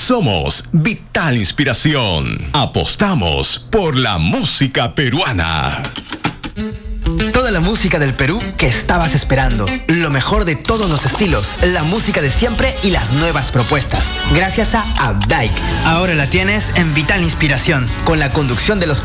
Somos Vital Inspiración. Apostamos por la música peruana. Toda la música del Perú que estabas esperando. Lo mejor de todos los estilos, la música de siempre y las nuevas propuestas. Gracias a Updike. Ahora la tienes en Vital Inspiración. Con la conducción de los